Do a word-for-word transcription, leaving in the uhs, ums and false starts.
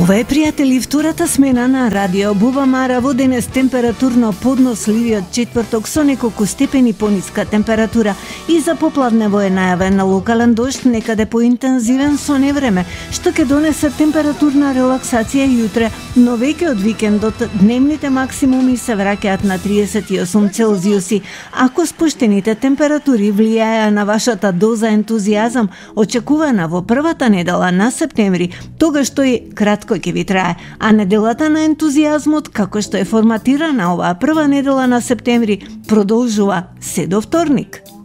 Ова е, пријатели, втората смена на Радио Бубамара во денес температурно подносливиот четврток со неколку степени пониска температура и за поплавнево е најавен локален дожд, некаде поинтензивен со невреме, што ќе донесе температурна релаксација јутре, но веќе од викендот дневните максимуми се враќаат на триесет и осум Целзиуси. Ако спуштените температури влијаја на вашата доза ентузијазам, очекувана во првата недела на септември, тогаш тој кратко ќе ви трае, а неделата на ентузијазмот, како што е форматирана оваа прва недела на септември, продолжува се до вторник.